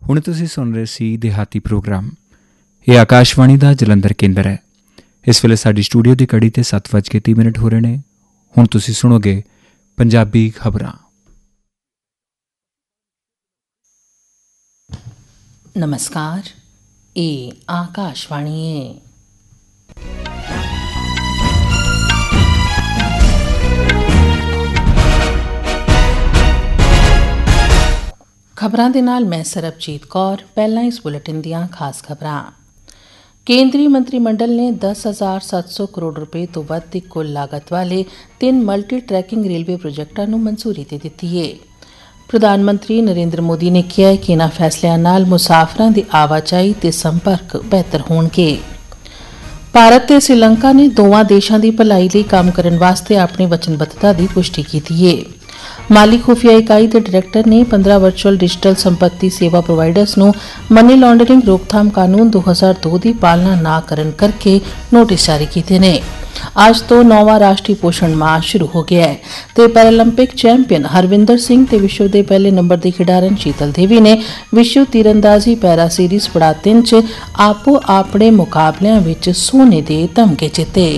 ਹੁਣ ਤੁਸੀਂ ਸੁਣ ਰਹੇ ਸੀ ਦਿਹਾਤੀ ਪ੍ਰੋਗਰਾਮ। ਇਹ ਆਕਾਸ਼ਵਾਣੀ ਦਾ ਜਲੰਧਰ ਕੇਂਦਰ ਹੈ। ਇਸ ਵੇਲੇ ਸਾਡੀ ਸਟੂਡੀਓ ਦੀ ਘੜੀ ਤੇ 7:30 ਹੋ ਰਹੇ ਨੇ। ਹੁਣ ਤੁਸੀਂ ਸੁਣੋਗੇ ਪੰਜਾਬੀ ਖਬਰਾਂ। ਨਮਸਕਾਰ, ਇਹ ਆਕਾਸ਼ਵਾਣੀ ਹੈ। ਖਬਰਾਂ ਦੇ ਨਾਲ ਮੈਂ ਸਰਬਜੀਤ ਕੌਰ। ਪਹਿਲਾਂ ਇਸ ਬੁਲੇਟਿਨ ਦੀਆਂ ਖਾਸ ਖਬਰਾਂ। ਕੇਂਦਰੀ ਮੰਤਰੀ ਮੰਡਲ ਨੇ 10,700 ਕਰੋੜ ਰੁਪਏ ਤੋਂ ਵੱਧ ਦੀ ਕੁੱਲ ਲਾਗਤ ਵਾਲੇ 3 ਮਲਟੀ ਟਰੈਕਿੰਗ ਰੇਲਵੇ ਪ੍ਰੋਜੈਕਟਾਂ ਨੂੰ ਮਨਜ਼ੂਰੀ ਦੇ ਦਿੱਤੀ ਹੈ। ਪ੍ਰਧਾਨ ਮੰਤਰੀ ਨਰਿੰਦਰ ਮੋਦੀ ਨੇ ਕਿਹਾ ਕਿ ਇਨ੍ਹਾਂ ਫੈਸਲਿਆਂ ਨਾਲ ਮੁਸਾਫਰਾਂ ਦੀ ਆਵਾਜਾਈ ਤੇ ਸੰਪਰਕ ਬਿਹਤਰ ਹੋਣਗੇ। ਭਾਰਤ ਤੇ ਸ੍ਰੀਲੰਕਾ ਨੇ ਦੋਵਾਂ ਦੇਸ਼ਾਂ ਦੀ ਭਲਾਈ ਲਈ ਕੰਮ ਕਰਨ ਵਾਸਤੇ ਆਪਣੀ ਵਚਨਬੱਧਤਾ ਦੀ ਪੁਸ਼ਟੀ ਕੀਤੀ ਹੈ। ਮਾਲੀ ਖੁਫੀਆ ਇਕਾਈ ਦੇ ਡਾਇਰੈਕਟਰ ਨੇ 15 ਵਰਚੁਅਲ ਡਿਜੀਟਲ ਸੰਪੱਤੀ ਸੇਵਾ ਪ੍ਰੋਵਾਈਡਰਸ ਨੂੰ ਮਨੀ ਲਾਂਡਰਿੰਗ ਰੋਕਥਾਮ ਕਾਨੂੰਨ 2002 ਦੀ ਪਾਲਣਾ ਨਾ ਕਰਨ ਕਰਕੇ ਨੋਟਿਸ ਜਾਰੀ ਕੀਤੇ ਨੇ। ਅੱਜ ਤੋਂ 9ਵਾਂ ਰਾਸ਼ਟਰੀ ਪੋਸ਼ਣ ਮਾਹ ਸ਼ੁਰੂ ਹੋ ਗਿਆ ਹੈ ਤੇ ਪੈਰਾਲੰਪਿਕ ਚੈਂਪੀਅਨ ਹਰਵਿੰਦਰ ਸਿੰਘ ਤੇ ਵਿਸ਼ਵ ਦੇ ਪਹਿਲੇ ਨੰਬਰ ਦੀ ਖਿਡਾਰਨ ਸ਼ੀਤਲ ਦੇਵੀ ਨੇ ਵਿਸ਼ਵ ਤੀਰਅੰਦਾਜ਼ੀ ਪੈਰਾ ਸੀਰੀਜ਼ ਪੜਾਅ 3 'ਚ ਆਪੋ ਆਪਣੇ ਮੁਕਾਬਲਿਆਂ ਵਿੱਚ ਸੋਨੇ ਦੇ ਤਮਗੇ ਜਿੱਤੇ।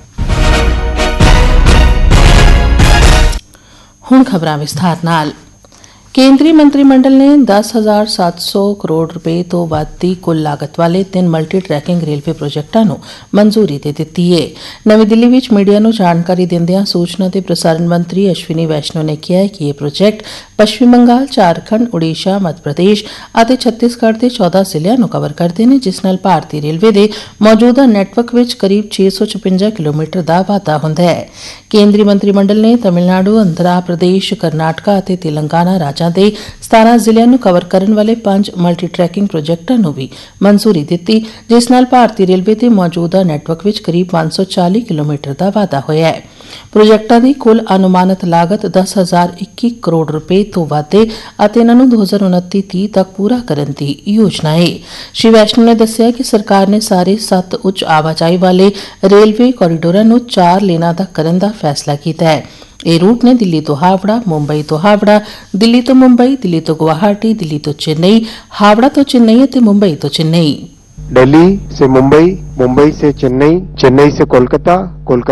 ਹੁਣ ਖਬਰਾਂ ਵਿਸਥਾਰ ਨਾਲ। ਕੇਂਦਰੀ ਮੰਤਰੀ ਮੰਡਲ ਨੇ 10,700 ਕਰੋੜ ਰੁਪਏ ਤੋਂ ਵੱਧ ਦੀ ਕੁੱਲ ਲਾਗਤ ਵਾਲੇ 3 ਮਲਟੀ ਟਰੈਕਿੰਗ ਰੇਲਵੇ ਪ੍ਰੋਜੈਕਟਾਂ ਨੂੰ ਮਨਜ਼ੂਰੀ ਦੇ ਦਿੱਤੀ ਹੈ। ਨਵੀਂ ਦਿੱਲੀ ਵਿੱਚ ਮੀਡੀਆ ਨੂੰ ਜਾਣਕਾਰੀ ਦਿੰਦਿਆਂ ਸੂਚਨਾ ਤੇ ਪ੍ਰਸਾਰਣ ਮੰਤਰੀ ਅਸ਼ਵਨੀ ਵੈਸ਼ਨੋ ਨੇ ਕਿਹਾ ਕਿ ਇਹ ਪ੍ਰੋਜੈਕਟ ਪੱਛਮੀ ਬੰਗਾਲ, ਝਾਰਖੰਡ, ਉੜੀਸਾ, ਮੱਧ ਪ੍ਰਦੇਸ਼ ਅਤੇ ਛੱਤੀਸਗੜ੍ਹ ਦੇ 14 ਜ਼ਿਲ੍ਹਿਆਂ ਨੂੰ ਕਵਰ ਕਰਦੇ ਨੇ, ਜਿਸ ਨਾਲ ਭਾਰਤੀ ਰੇਲਵੇ ਦੇ ਮੌਜੂਦਾ ਨੈਟਵਰਕ ਵਿੱਚ ਕਰੀਬ 656 ਕਿਲੋਮੀਟਰ ਦਾ ਵਾਧਾ ਹੁੰਦਾ ਹੈ। ਕੇਂਦਰੀ ਮੰਤਰੀ ਮੰਡਲ ਨੇ ਤਮਿਲਨਾਡੂ, ਆਂਧਰਾ ਪ੍ਰਦੇਸ਼, ਕਰਨਾਟਕਾ ਅਤੇ ਤੇਲੰਗਾਨਾ ਰਾਜਾਂ ਦੇ 17 ਜ਼ਿਲ੍ਹਿਆਂ ਨੂੰ ਕਵਰ ਕਰਨ ਵਾਲੇ 5 ਮਲਟੀ ਟਰੈਕਿੰਗ ਪ੍ਰੋਜੈਕਟਾਂ ਨੂੰ ਵੀ ਮਨਜ਼ੂਰੀ ਦਿੱਤੀ, ਜਿਸ ਨਾਲ ਭਾਰਤੀ ਰੇਲਵੇ ਦੇ ਮੌਜੂਦਾ ਨੈਟਵਰਕ ਵਿੱਚ ਕਰੀਬ 540 ਕਿਲੋਮੀਟਰ ਦਾ ਵਾਧਾ ਹੋਇਆ ਹੈ। ਪ੍ਰੋਜੈਕਟਾਂ ਦੀ ਕੁੱਲ ਅਨੁਮਾਨਿਤ ਲਾਗਤ 10,021 ਕਰੋੜ ਰੁਪਏ ਤੋਂ ਵੱਧ ਹੈ ਅਤੇ ਇਹਨਾਂ ਨੂੰ 2029-30 ਤੱਕ ਪੂਰਾ ਕਰਨ ਦੀ ਯੋਜਨਾ ਹੈ। ਸ਼੍ਰੀ ਵੈਸ਼ਨੋ ਨੇ ਦੱਸਿਆ ਕਿ ਸਰਕਾਰ ਨੇ ਸਾਰੇ 7 ਉੱਚ ਆਵਾਜਾਈ ਵਾਲੇ ਰੇਲਵੇ ਕੋਰੀਡੋਰਾਂ ਨੂੰ 4 ਲੇਨਾਂ ਤੱਕ ਕਰਨ ਦਾ ਫੈਸਲਾ ਕੀਤਾ ਹੈ। ਇਹ ਰੂਟ ਨੇ ਦਿੱਲੀ ਤੋਂ ਹਾਵੜਾ, ਮੁੰਬਈ ਤੋਂ ਹਾਵੜਾ, ਦਿੱਲੀ ਤੋਂ ਮੁੰਬਈ, ਦਿੱਲੀ ਤੋਂ ਗੁਵਾਹਾਟੀ, ਦਿੱਲੀ ਤੋਂ ਚੇन्नई, हावड़ा तो चेन्नई ਅਤੇ मुंबई तो चेन्नई। दिल्ली से मुंबई, मुंबई से चेन्नई, चेन्नई से कोलकाता, कोलकाता